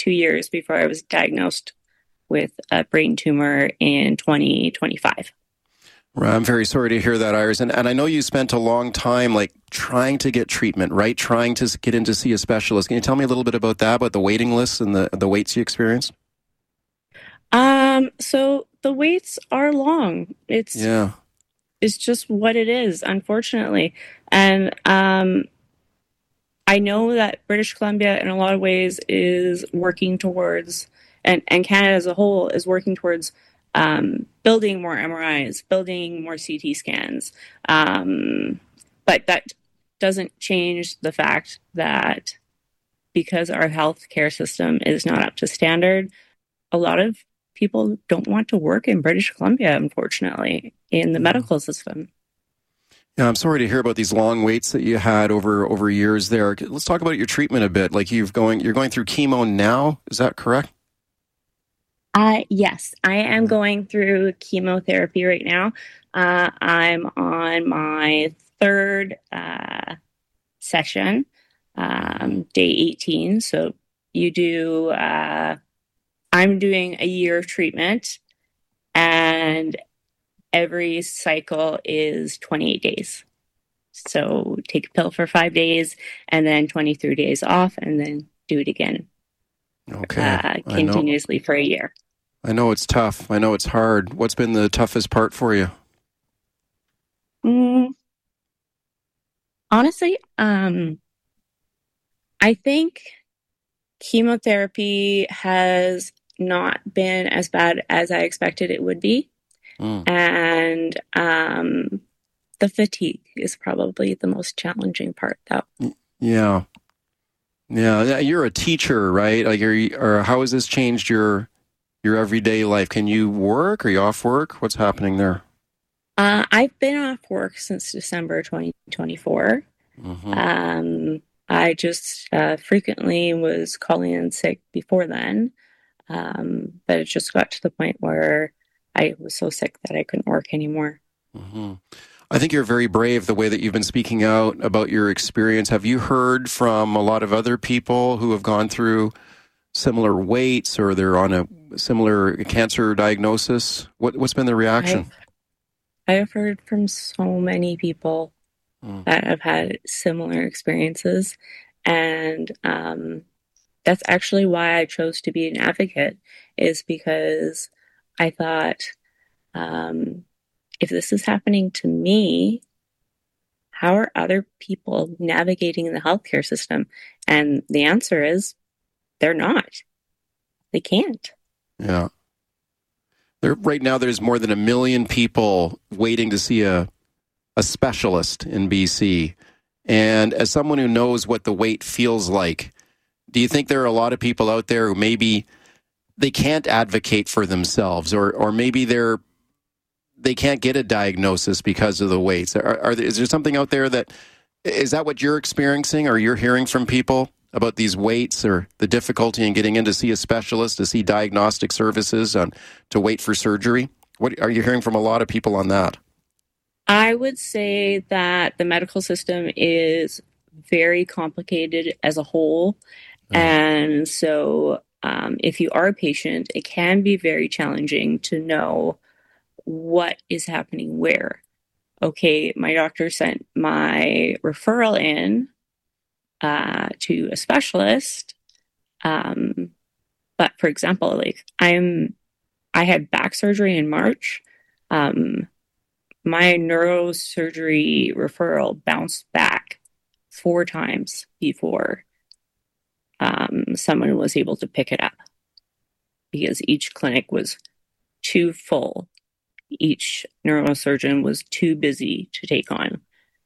2 years before I was diagnosed with a brain tumor in 2025. Well, I'm very sorry to hear that, Iris. And I know you spent a long time like trying to get treatment, right? Trying to get in to see a specialist. Can you tell me a little bit about that, about the waiting lists and the waits you experienced? So the waits are long. Yeah. It's just what it is, unfortunately. And I know that British Columbia, in a lot of ways, is working towards, and Canada as a whole is working towards building more MRIs, building more CT scans. But that doesn't change the fact that because our healthcare system is not up to standard, a lot of people don't want to work in British Columbia, unfortunately, in the medical system. Yeah, I'm sorry to hear about these long waits that you had over years there. Let's talk about your treatment a bit. Like you're going through chemo now. Is that correct? Yes, I am going through chemotherapy right now. I'm on my third session, day 18. So you do, I'm doing a year of treatment, and every cycle is 28 days. So take a pill for 5 days and then 23 days off, and then do it again. Okay. Continuously for a year. I know it's tough. I know it's hard. What's been the toughest part for you? Honestly, I think chemotherapy has not been as bad as I expected it would be. And the fatigue is probably the most challenging part, though. Yeah. You're a teacher, right? Like, or how has this changed your everyday life? Can you work? Are you off work? What's happening there? I've been off work since December 2024. I just frequently was calling in sick before then, but it just got to the point where I was so sick that I couldn't work anymore. I think you're very brave the way that you've been speaking out about your experience. Have you heard from a lot of other people who have gone through similar weights or they're on a similar cancer diagnosis? What's been the reaction? I have heard from so many people that have had similar experiences. And that's actually why I chose to be an advocate, is because I thought, if this is happening to me, how are other people navigating the healthcare system? And the answer is they're not. They can't. Yeah. Right now, there's more than 1 million people waiting to see a specialist in BC. And as someone who knows what the wait feels like, do you think there are a lot of people out there who maybe they can't advocate for themselves, or maybe they can't get a diagnosis because of the waits? Is there something out there is that what you're experiencing, or you're hearing from people about these waits or the difficulty in getting in to see a specialist, to see diagnostic services, to wait for surgery? What are you hearing from a lot of people on that? I would say that the medical system is very complicated as a whole. And so if you are a patient, it can be very challenging to know what is happening where. Okay, my doctor sent my referral in to a specialist. But for example, like I had back surgery in March. My neurosurgery referral bounced back 4 times before someone was able to pick it up, because each clinic was too full. Each neurosurgeon was too busy to take on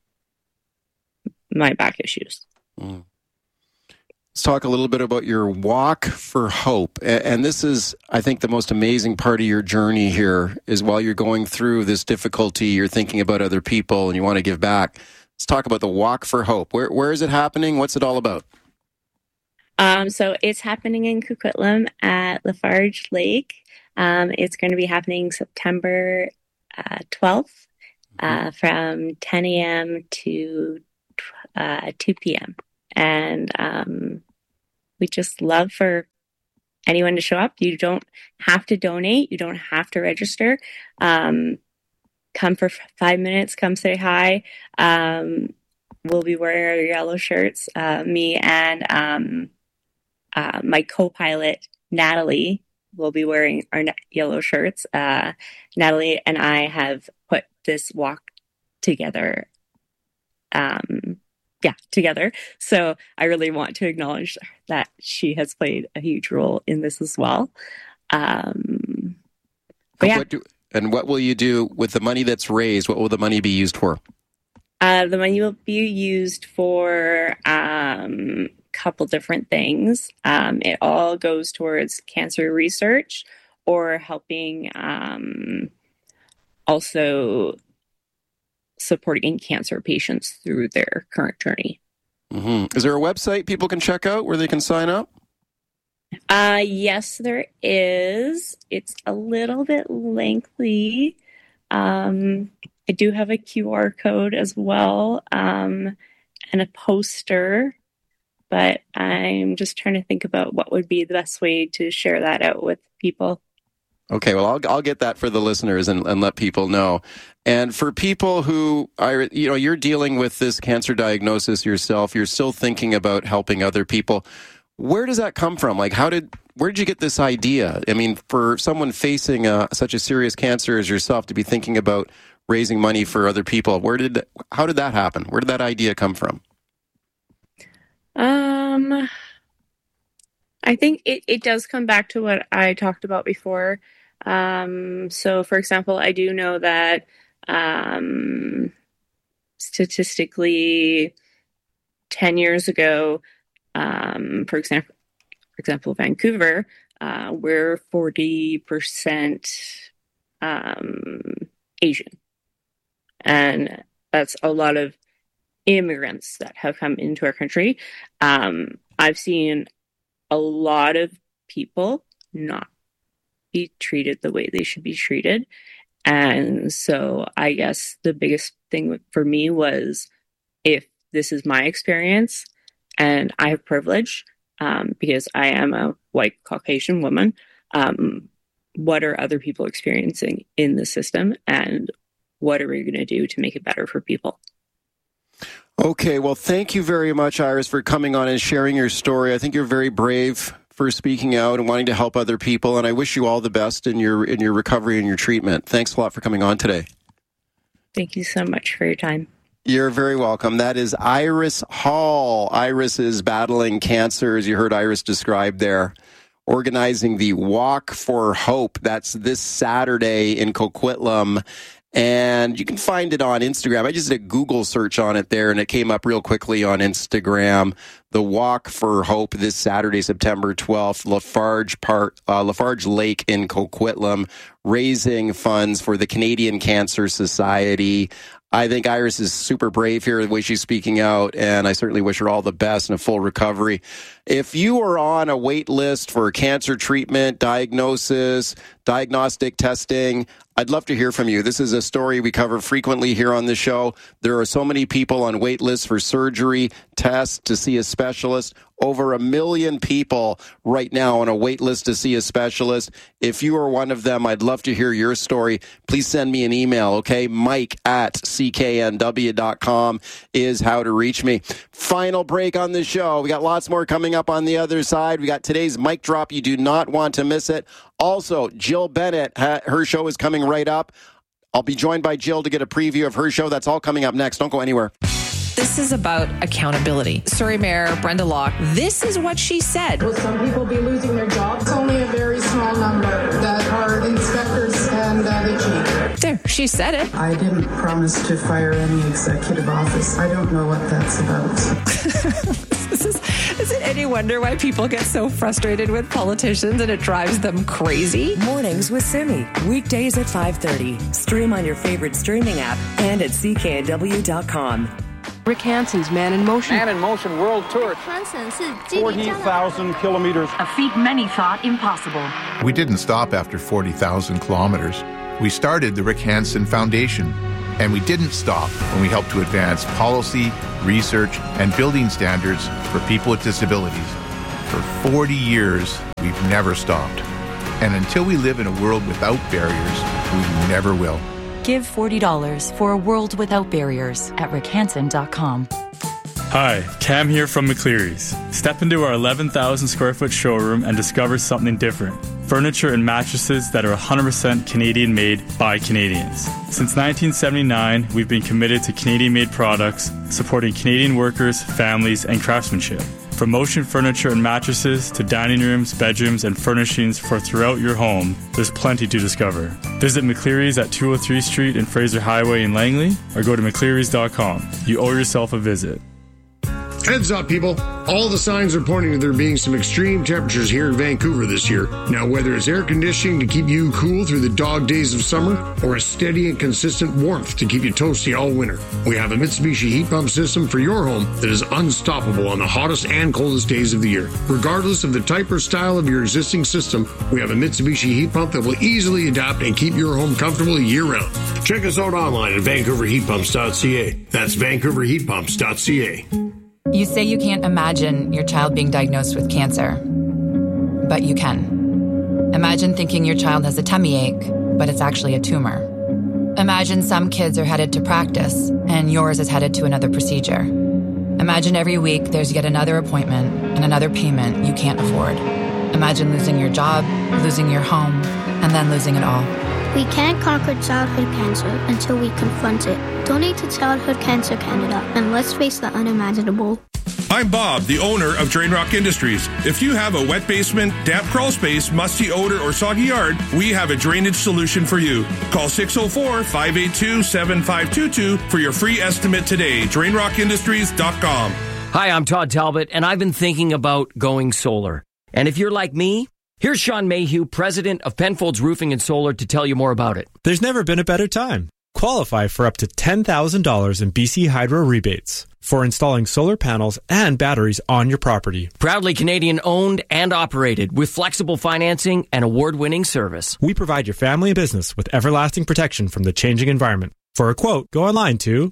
my back issues. Let's talk a little bit about your Walk for Hope. And this is, I think, the most amazing part of your journey here, is while you're going through this difficulty, you're thinking about other people and you want to give back. Let's talk about the Walk for Hope. Where is it happening? What's it all about? So it's happening in Coquitlam at Lafarge Lake. It's going to be happening September 12th from 10 a.m. to 2 p.m. And we just love for anyone to show up. You don't have to donate. You don't have to register. Come for 5 minutes. Come say hi. We'll be wearing our yellow shirts. Me and my co-pilot, Natalie, will be wearing our yellow shirts. Natalie and I have put this walk together. Together. So I really want to acknowledge that she has played a huge role in this as well. And what will you do with the money that's raised? What will the money be used for? The money will be used for a couple different things. It all goes towards cancer research or helping also supporting cancer patients through their current journey. Mm-hmm. Is there a website people can check out where they can sign up? Yes, there is. It's a little bit lengthy. I do have a QR code as well, and a poster, but I'm just trying to think about what would be the best way to share that out with people. Okay, well, I'll get that for the listeners and let people know. And for people who are, you're dealing with this cancer diagnosis yourself, you're still thinking about helping other people. Where does that come from? Like, where did you get this idea? I mean, for someone facing such a serious cancer as yourself to be thinking about raising money for other people, how did that happen? Where did that idea come from? I think it does come back to what I talked about before. So, for example, I do know that statistically 10 years ago, for example, Vancouver, we're 40% Asian. And that's a lot of immigrants that have come into our country. I've seen a lot of people not be treated the way they should be treated. And so I guess the biggest thing for me was, if this is my experience and I have privilege, because I am a white Caucasian woman, what are other people experiencing in the system, and what are we going to do to make it better for people? Okay, well, thank you very much, Iris, for coming on and sharing your story. I think you're very brave for speaking out and wanting to help other people, and I wish you all the best in your recovery and your treatment. Thanks a lot for coming on today. Thank you so much for your time. You're very welcome. That is Iris Hall. Iris is battling cancer, as you heard Iris describe there, organizing the Walk for Hope. That's this Saturday in Coquitlam. And you can find it on Instagram. I just did a Google search on it there, and it came up real quickly on Instagram. The Walk for Hope this Saturday, September 12th, Lafarge Lake in Coquitlam, raising funds for the Canadian Cancer Society. I think Iris is super brave here, the way she's speaking out, and I certainly wish her all the best and a full recovery. If you are on a wait list for cancer treatment, diagnosis, diagnostic testing, I'd love to hear from you. This is a story we cover frequently here on the show. There are so many people on wait lists for surgery, tests, to see a specialist. Over 1 million people right now on a wait list to see a specialist. If you are one of them, I'd love to hear your story. Please send me an email, okay? Mike@cknw.com is how to reach me. Final break on the show. We got lots more coming up on the other side. We got today's mic drop. You do not want to miss it. Also, Jill Bennett, her show is coming right up. I'll be joined by Jill to get a preview of her show. That's all coming up next. Don't go anywhere. This is about accountability. Surrey Mayor Brenda Locke, this is what she said. Will some people be losing their jobs? Only a very small number that are inspectors and the chief. There, she said it. I didn't promise to fire any executive office. I don't know what that's about. Is it any wonder why people get so frustrated with politicians and it drives them crazy? Mornings with Simi. Weekdays at 5:30. Stream on your favorite streaming app and at cknw.com. Rick Hansen's Man in Motion. Man in Motion World Tour. 40,000 kilometers. A feat many thought impossible. We didn't stop after 40,000 kilometers. We started the Rick Hansen Foundation. And we didn't stop when we helped to advance policy, research, and building standards for people with disabilities. For 40 years, we've never stopped. And until we live in a world without barriers, we never will. Give $40 for a world without barriers at rickhansen.com. Hi, Cam here from McCleary's. Step into our 11,000 square foot showroom and discover something different. Furniture and mattresses that are 100% Canadian made by Canadians. Since 1979, we've been committed to Canadian made products, supporting Canadian workers, families, and craftsmanship. From motion furniture and mattresses to dining rooms, bedrooms, and furnishings for throughout your home, there's plenty to discover. Visit McCleary's at 203 Street and Fraser Highway in Langley, or go to mcclearys.com. You owe yourself a visit. Heads up, people. All the signs are pointing to there being some extreme temperatures here in Vancouver this year. Now, whether it's air conditioning to keep you cool through the dog days of summer or a steady and consistent warmth to keep you toasty all winter, we have a Mitsubishi heat pump system for your home that is unstoppable on the hottest and coldest days of the year. Regardless of the type or style of your existing system, we have a Mitsubishi heat pump that will easily adapt and keep your home comfortable year-round. Check us out online at vancouverheatpumps.ca. That's vancouverheatpumps.ca. You say you can't imagine your child being diagnosed with cancer, but you can. Imagine thinking your child has a tummy ache, but it's actually a tumor. Imagine some kids are headed to practice, and yours is headed to another procedure. Imagine every week there's yet another appointment and another payment you can't afford. Imagine losing your job, losing your home, and then losing it all. We can't conquer childhood cancer until we confront it. Donate to Childhood Cancer Canada, and let's face the unimaginable. I'm Bob, the owner of Drain Rock Industries. If you have a wet basement, damp crawl space, musty odor, or soggy yard, we have a drainage solution for you. Call 604-582-7522 for your free estimate today. DrainRockIndustries.com. Hi, I'm Todd Talbot, and I've been thinking about going solar. And if you're like me, here's Sean Mayhew, president of Penfolds Roofing and Solar, to tell you more about it. There's never been a better time. Qualify for up to $10,000 in BC Hydro rebates for installing solar panels and batteries on your property. Proudly Canadian owned and operated with flexible financing and award-winning service. We provide your family and business with everlasting protection from the changing environment. For a quote, go online to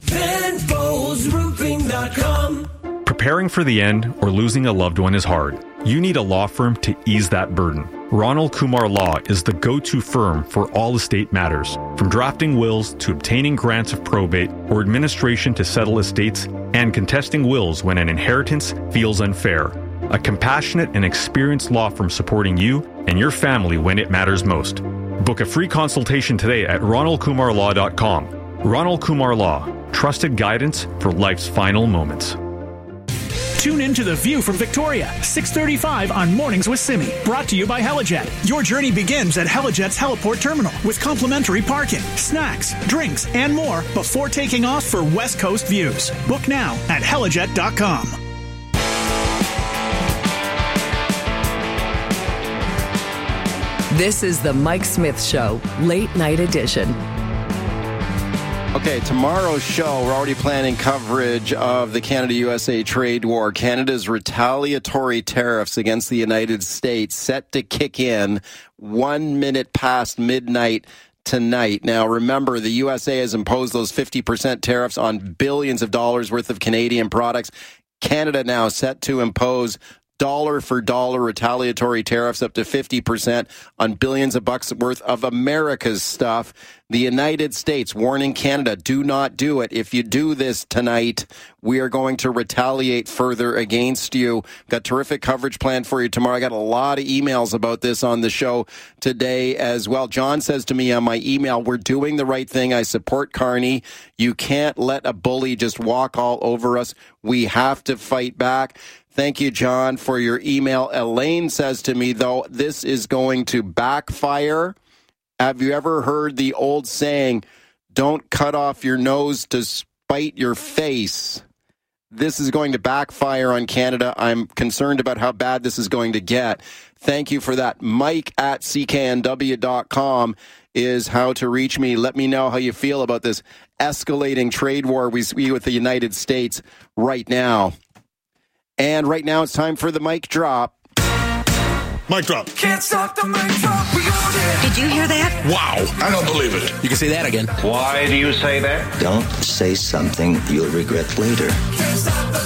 PenfoldsRoofing.com. Preparing for the end or losing a loved one is hard. You need a law firm to ease that burden. Ronald Kumar Law is the go-to firm for all estate matters, from drafting wills to obtaining grants of probate or administration to settle estates and contesting wills when an inheritance feels unfair. A compassionate and experienced law firm supporting you and your family when it matters most. Book a free consultation today at ronaldkumarlaw.com. Ronald Kumar Law, trusted guidance for life's final moments. Tune in to The View from Victoria, 6:35 on Mornings with Simi. Brought to you by Helijet. Your journey begins at Helijet's Heliport Terminal with complimentary parking, snacks, drinks, and more before taking off for West Coast views. Book now at helijet.com. This is the Mike Smith Show, Late Night Edition. Okay, tomorrow's show, we're already planning coverage of the Canada-USA trade war. Canada's retaliatory tariffs against the United States set to kick in 1 minute past midnight tonight. Now, remember, the USA has imposed those 50% tariffs on billions of dollars worth of Canadian products. Canada now set to impose dollar-for-dollar retaliatory tariffs up to 50% on billions of bucks worth of America's stuff. The United States warning Canada, do not do it. If you do this tonight, we are going to retaliate further against you. Got terrific coverage planned for you tomorrow. I got a lot of emails about this on the show today as well. John says to me on my email, we're doing the right thing. I support Carney. You can't let a bully just walk all over us. We have to fight back. Thank you, John, for your email. Elaine says to me, though, this is going to backfire. Have you ever heard the old saying, don't cut off your nose to spite your face? This is going to backfire on Canada. I'm concerned about how bad this is going to get. Thank you for that. Mike at cknw.com is how to reach me. Let me know how you feel about this escalating trade war we see with the United States right now. And right now it's time for the mic drop. Mic drop. Can't stop the mic drop. Did you hear that? Wow. I don't believe it. You can say that again. Why do you say that? Don't say something you'll regret later. Can't stop the mic drop.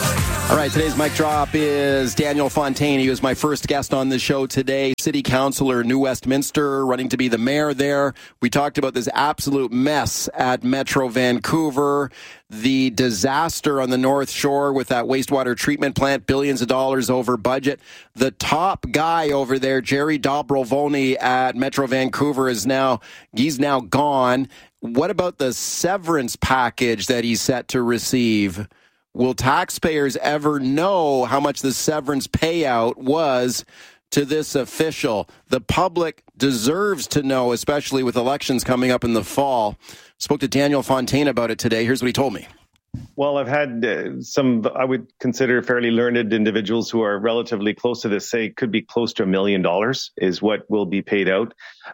All right, today's mic drop is Daniel Fontaine. He was my first guest on the show today. City Councillor, New Westminster, running to be the mayor there. We talked about this absolute mess at Metro Vancouver, the disaster on the North Shore with that wastewater treatment plant, billions of dollars over budget. The top guy over there, Jerry Dobrovolny at Metro Vancouver, he's now gone. What about the severance package that he's set to receive? Will taxpayers ever know how much the severance payout was to this official? The public deserves to know, especially with elections coming up in the fall. Spoke to Daniel Fontaine about it today. Here's what he told me. Well, I've had some, I would consider fairly learned individuals who are relatively close to this say could be close to $1 million is what will be paid out.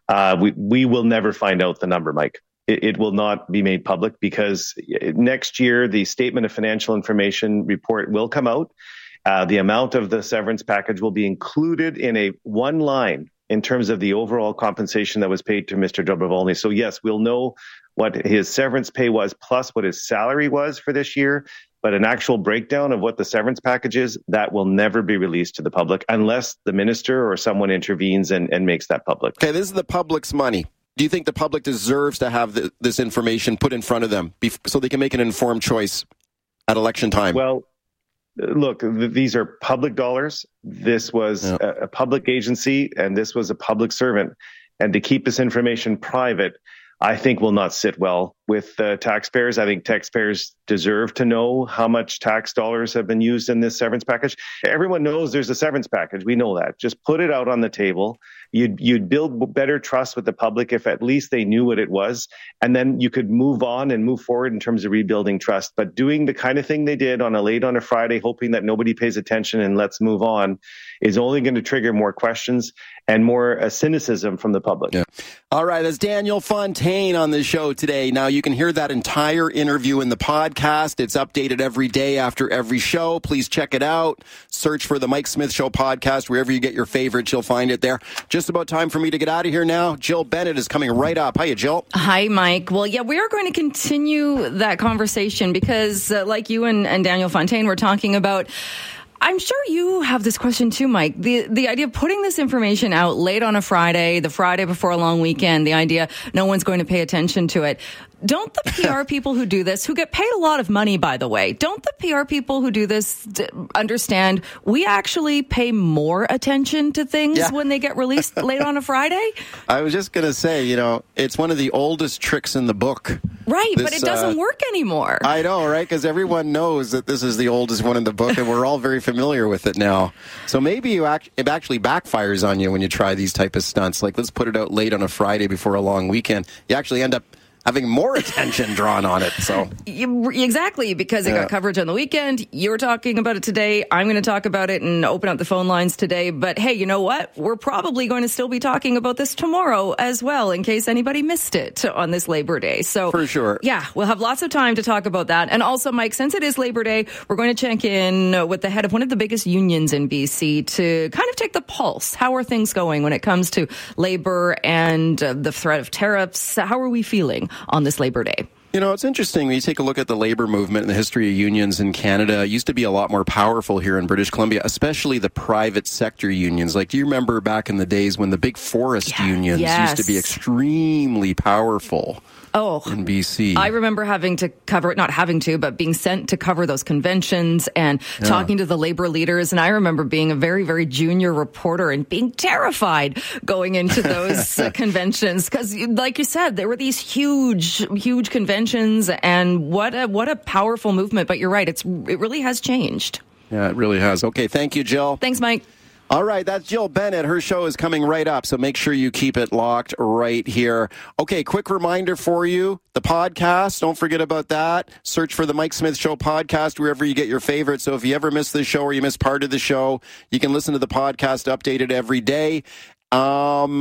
We will never find out the number, Mike. It will not be made public because next year the Statement of Financial Information report will come out. The amount of the severance package will be included in a one line in terms of the overall compensation that was paid to Mr. Dobrovolny. So yes, we'll know what his severance pay was plus what his salary was for this year. But an actual breakdown of what the severance package is, that will never be released to the public unless the minister or someone intervenes and makes that public. Okay, this is the public's money. Do you think the public deserves to have this information put in front of them so they can make an informed choice at election time? Well, look, these are public dollars. This was a public agency, and this was a public servant. And to keep this information private, I think will not sit well with taxpayers. I think taxpayers deserve to know how much tax dollars have been used in this severance package. Everyone knows there's a severance package. We know that. Just put it out on the table. You'd build better trust with the public if at least they knew what it was. And then you could move on and move forward in terms of rebuilding trust. But doing the kind of thing they did on a Friday, hoping that nobody pays attention and let's move on, is only going to trigger more questions and more cynicism from the public. Yeah. All right, that's Daniel Fontaine on the show today. Now, you can hear that entire interview in the podcast. It's updated every day after every show. Please check it out. Search for the Mike Smith Show podcast. Wherever you get your favorites, you'll find it there. Just about time for me to get out of here now. Jill Bennett is coming right up. Hiya, Jill. Hi, Mike. Well, yeah, we are going to continue that conversation because like you and Daniel Fontaine were talking about, I'm sure you have this question too, Mike. The idea of putting this information out late on a Friday, the Friday before a long weekend, the idea no one's going to pay attention to it. Don't the PR people who do this, who get paid a lot of money, by the way, don't the PR people who do this understand we actually pay more attention to things when they get released late on a Friday? I was just going to say, it's one of the oldest tricks in the book. Right, but it doesn't work anymore. I know, right? Because everyone knows that this is the oldest one in the book, and we're all very familiar with it now. So maybe it actually backfires on you when you try these type of stunts. Like, let's put it out late on a Friday before a long weekend. You actually end up having more attention drawn on it. So exactly, because it got coverage on the weekend. You were talking about it today. I'm going to talk about it and open up the phone lines today. But hey, you know what? We're probably going to still be talking about this tomorrow as well, in case anybody missed it on this Labor Day. So for sure. Yeah, we'll have lots of time to talk about that. And also, Mike, since it is Labor Day, we're going to check in with the head of one of the biggest unions in BC to kind of take the pulse. How are things going when it comes to labor and the threat of tariffs? How are we feeling on this Labor Day? It's interesting when you take a look at the labor movement and the history of unions in Canada. It used to be a lot more powerful here in British Columbia, especially the private sector unions. Like, do you remember back in the days when the big forest unions used to be extremely powerful? In BC. I remember having to cover it, not having to, but being sent to cover those conventions and talking to the labor leaders. And I remember being a very, very junior reporter and being terrified going into those conventions. Because, like you said, there were these huge, huge conventions, and what a powerful movement. But you're right, it really has changed. Yeah, it really has. Okay, thank you, Jill. Thanks, Mike. All right, that's Jill Bennett. Her show is coming right up, so make sure you keep it locked right here. Okay, quick reminder for you, the podcast, don't forget about that. Search for the Mike Smith Show podcast wherever you get your favorites. So if you ever miss the show or you miss part of the show, you can listen to the podcast updated every day.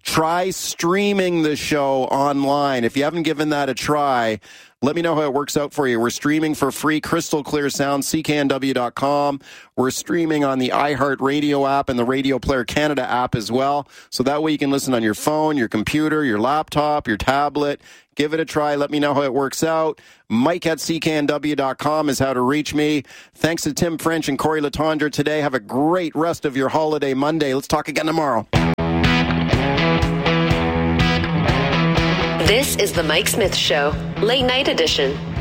try streaming the show online. If you haven't given that a try, let me know how it works out for you. We're streaming for free, crystal clear sound, cknw.com. We're streaming on the iHeartRadio app and the Radio Player Canada app as well. So that way you can listen on your phone, your computer, your laptop, your tablet. Give it a try. Let me know how it works out. Mike@cknw.com is how to reach me. Thanks to Tim French and Corey Letendre today. Have a great rest of your holiday Monday. Let's talk again tomorrow. This is the Mike Smith Show, late night edition.